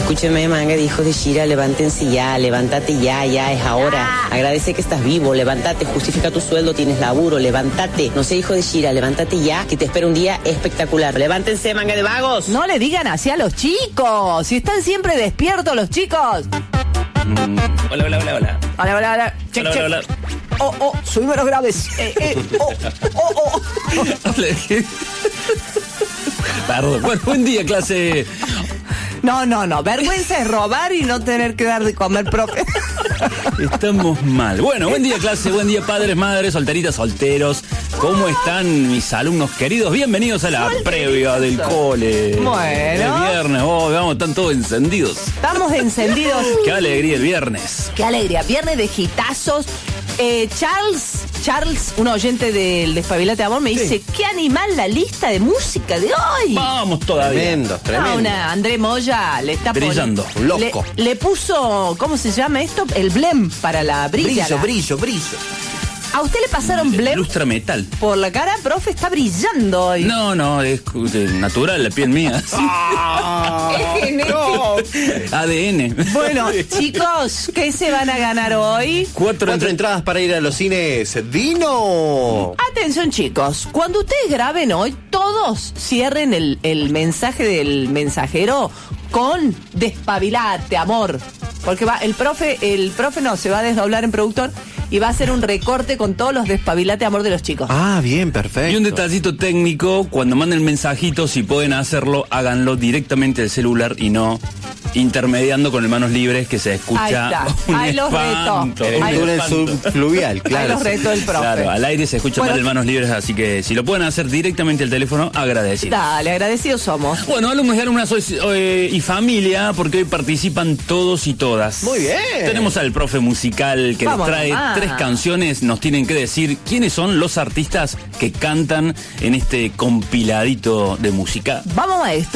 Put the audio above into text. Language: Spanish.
Escúcheme, manga de hijos de Shira, levántense ya, levántate ya, es ahora. Agradece que estás vivo, levántate, justifica tu sueldo, tienes laburo, levántate. No sé, hijo de Shira, levántate ya, que te espera un día espectacular. Levántense, manga de vagos. No le digan así a los chicos, si están siempre despiertos los chicos. Hola. Hola. Check. Hola. Subime los graves. Perdón. Bueno, buen día, clase. No. Vergüenza es robar y no tener que dar de comer propio. Estamos mal. Bueno, buen día, clase. Buen día, padres, madres, solteritas, solteros. ¿Cómo están mis alumnos queridos? Bienvenidos a la previa del cole. Bueno. El viernes, vamos, están todos encendidos. Estamos encendidos. Qué alegría el viernes. Qué alegría. Viernes de gitazos. Charles, un oyente del Despabilate Amor, me dice, qué animal la lista de música de hoy. Vamos todavía. Tremendo. André Moya le está brillando. Loco. Le puso, ¿cómo se llama esto? El blem para la brilla. Brillo. ¿A usted le pasaron blem Lustra metal. por la cara? Profe, está brillando hoy. No, es natural la piel mía. Es genético. ADN. Bueno, chicos, ¿qué se van a ganar hoy? Cuatro entradas para ir a los cines. ¡Dino! Atención, chicos, cuando ustedes graben hoy, todos cierren el mensaje del mensajero con despabilate, amor. Porque el profe no, se va a desdoblar en productor y va a hacer un recorte con todos los despabilate, amor de los chicos. Ah, bien, perfecto. Y un detallito técnico, cuando manden mensajito, si pueden hacerlo, háganlo directamente del celular y no intermediando con el manos libres, que se escucha un Ahí los espanto. reto. El túnel subfluvial, claro. Ahí los reto el profe. Claro, al aire se escucha mal el manos libres, así que si lo pueden hacer directamente al teléfono, agradecido. Dale, agradecidos somos. Bueno, alumnos y alumnas y familia, porque hoy participan todos y todas. Muy bien. Tenemos al profe musical que Vamos, les trae mamá. 3 canciones. Nos tienen que decir quiénes son los artistas que cantan en este compiladito de música. Vamos, maestro.